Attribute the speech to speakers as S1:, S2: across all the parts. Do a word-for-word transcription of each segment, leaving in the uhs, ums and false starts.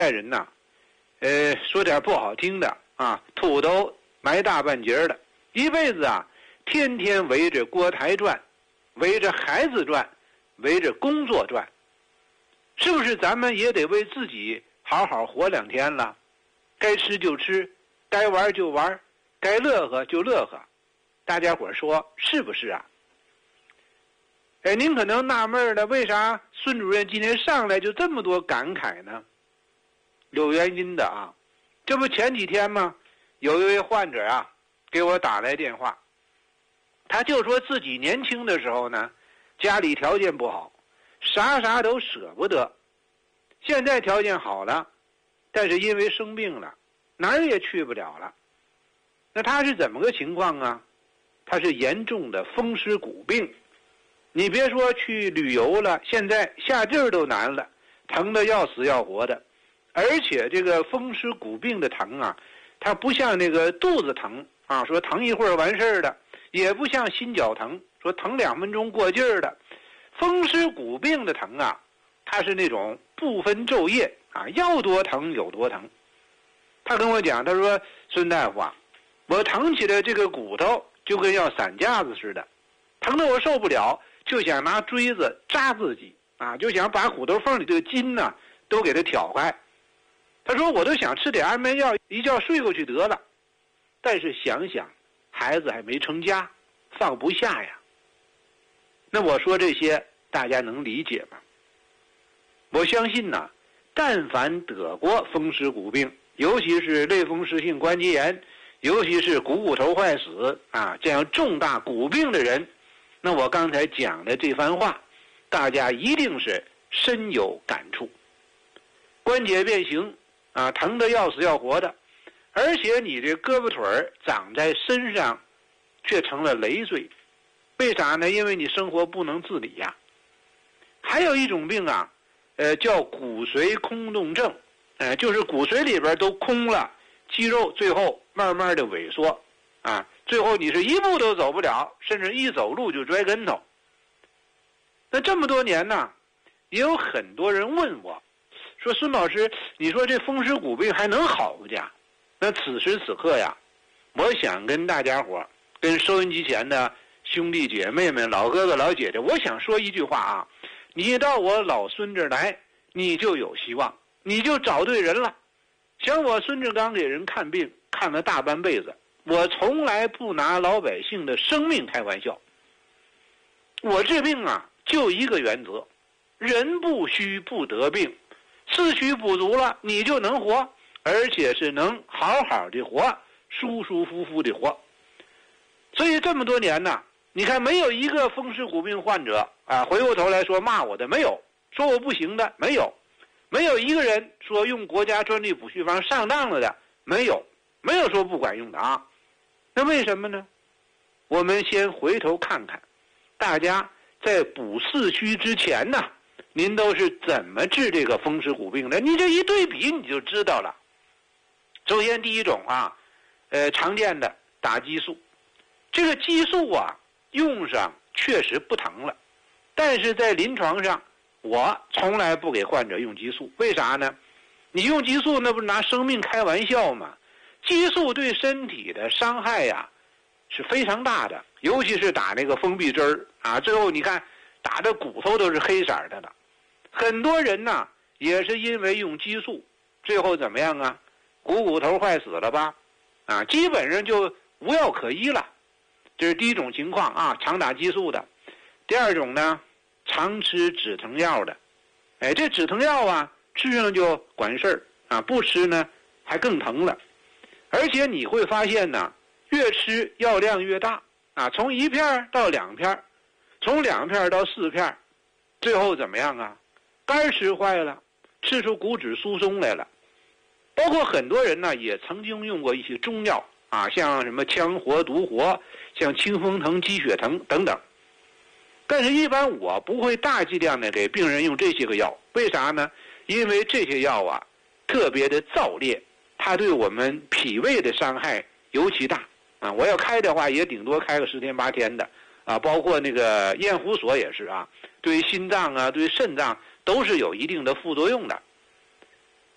S1: 代人呐，呃，说点不好听的啊，秃头埋大半截的，一辈子啊，天天围着锅台转，围着孩子转，围着工作转，是不是咱们也得为自己好好活两天了？该吃就吃，该玩就玩，该乐呵就乐呵，大家伙说是不是啊？哎，您可能纳闷了，为啥孙主任今天上来就这么多感慨呢？有原因的啊，这不前几天吗？有一位患者啊给我打来电话，他就说自己年轻的时候呢，家里条件不好，啥啥都舍不得，现在条件好了，但是因为生病了，哪儿也去不了了。那他是怎么个情况啊？他是严重的风湿骨病。你别说去旅游了，现在下地儿都难了，疼得要死要活的。而且这个风湿骨病的疼啊，它不像那个肚子疼啊，说疼一会儿完事儿的，也不像心绞疼，说疼两分钟过劲儿的。风湿骨病的疼啊，它是那种不分昼夜啊，要多疼有多疼。他跟我讲，他说孙大夫啊，我疼起来这个骨头就跟要散架子似的，疼得我受不了，就想拿锥子扎自己啊，就想把骨头缝里这个筋呢都给它挑开。他说我都想吃点安眠药，一觉睡过去得了。但是想想孩子还没成家，放不下呀。那我说这些大家能理解吗？我相信呢，但凡得过风湿骨病，尤其是类风湿性关节炎，尤其是股骨头坏死啊这样重大骨病的人，那我刚才讲的这番话，大家一定是深有感触。关节变形啊，疼得要死要活的，而且你这胳膊腿儿长在身上，却成了累赘。为啥呢？因为你生活不能自理呀。还有一种病啊，呃，叫骨髓空洞症，呃，就是骨髓里边都空了，肌肉最后慢慢的萎缩，啊，最后你是一步都走不了，甚至一走路就摔跟头。那这么多年呢，也有很多人问我，说孙老师，你说这风湿骨病还能好不家？那此时此刻呀，我想跟大家伙，跟收音机前的兄弟姐妹们、老哥哥老姐姐，我想说一句话啊，你到我老孙这儿来，你就有希望，你就找对人了。像我孙志刚给人看病看了大半辈子，我从来不拿老百姓的生命开玩笑。我治病啊，就一个原则，人不虚不得病，四虚不足了，你就能活，而且是能好好的活，舒舒服服的活。所以这么多年呢，你看没有一个风湿骨病患者啊，回过头来说骂我的没有，说我不行的没有，没有一个人说用国家专利补虚方上当了的没有，没有说不管用的啊。那为什么呢？我们先回头看看，大家在补四虚之前呢，您都是怎么治这个风湿骨病的？你这一对比你就知道了。首先第一种啊，呃，常见的打激素。这个激素啊，用上确实不疼了，但是在临床上，我从来不给患者用激素。为啥呢？你用激素那不是拿生命开玩笑吗？激素对身体的伤害呀、啊、是非常大的，尤其是打那个封闭针儿啊，最后你看打的骨头都是黑色的了。很多人呢也是因为用激素，最后怎么样啊？股骨头坏死了吧？啊，基本上就无药可医了。这是第一种情况啊，常打激素的。第二种呢，常吃止疼药的。哎，这止疼药啊，吃上就管事儿啊，不吃呢还更疼了。而且你会发现呢，越吃药量越大啊，从一片到两片，从两片到四片，最后怎么样啊？肝吃坏了，吃出骨质疏松来了。包括很多人呢，也曾经用过一些中药啊，像什么羌活、独活，像清风藤、鸡血藤等等。但是一般我不会大剂量的给病人用这些个药，为啥呢？因为这些药啊特别的燥烈，它对我们脾胃的伤害尤其大啊。我要开的话也顶多开个十天八天的啊，包括那个咽喉索也是啊，对于心脏啊对于肾脏都是有一定的副作用的。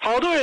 S1: 好多人